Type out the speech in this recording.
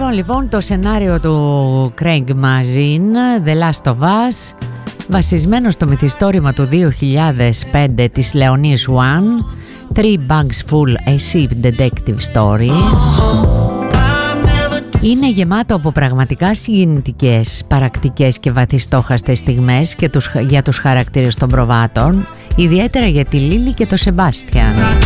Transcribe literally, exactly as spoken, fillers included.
Επαναλαμβάνω λοιπόν το σενάριο του Craig Mazin, The Last of Us, βασισμένο στο μυθιστόρημα του δύο χιλιάδες πέντε της Leonis One, Three Bags Full, A Sheep Detective Story. Είναι γεμάτο από πραγματικά συγκινητικές, παρακτικές και βαθιστόχαστες στιγμές και τους, για τους χαρακτήρες των προβάτων, ιδιαίτερα για τη Λίλη και τον Σεμπάστιαν.